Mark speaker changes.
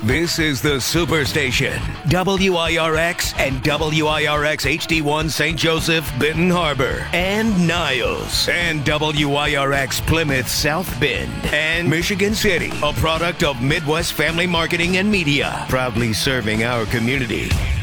Speaker 1: This is the Superstation, WIRX and WIRX HD1 St. Joseph, Benton Harbor, and Niles, and WIRX Plymouth South Bend, and Michigan City, a product of Midwest Family Marketing and Media, proudly serving our community.